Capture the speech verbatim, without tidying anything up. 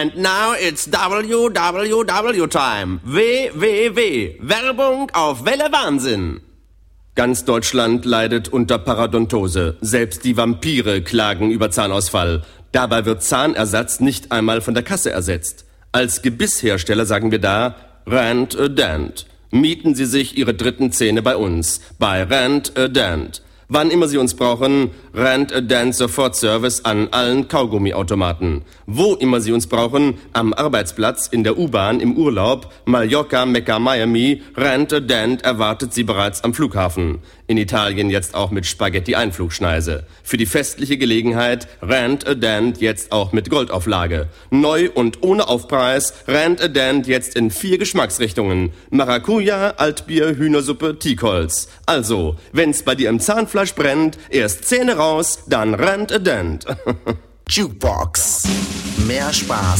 And now it's W W W time. W W W. Werbung auf Welle Wahnsinn. Ganz Deutschland leidet unter Parodontose. Selbst die Vampire klagen über Zahnausfall. Dabei wird Zahnersatz nicht einmal von der Kasse ersetzt. Als Gebisshersteller sagen wir da, Rand a Dent. Mieten Sie sich Ihre dritten Zähne bei uns, bei Rand a Dent. Wann immer Sie uns brauchen, Rand a Dent Sofortservice an allen Kaugummiautomaten. Wo immer Sie uns brauchen, am Arbeitsplatz, in der U-Bahn, im Urlaub, Mallorca, Mekka, Miami, Rand a Dent erwartet Sie bereits am Flughafen. In Italien jetzt auch mit Spaghetti-Einflugschneise. Für die festliche Gelegenheit Rand a Dent jetzt auch mit Goldauflage. Neu und ohne Aufpreis, Rand a Dent jetzt in vier Geschmacksrichtungen. Maracuja, Altbier, Hühnersuppe, Teakholz. Also, wenn's bei dir im Zahnfleisch brennt, erst Zähne raus, dann Rand a Dent. Jukebox. Mehr Spaß